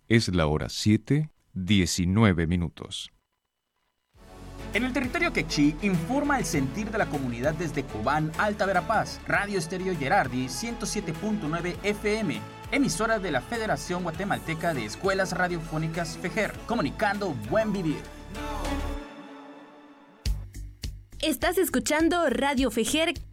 Es la hora 7:19. En el territorio quechí informa el sentir de la comunidad desde Cobán, Alta Verapaz, Radio Estéreo Gerardi 107.9 FM, emisora de la Federación Guatemalteca de Escuelas Radiofónicas FEGER, comunicando buen vivir. Estás escuchando Radio FEGER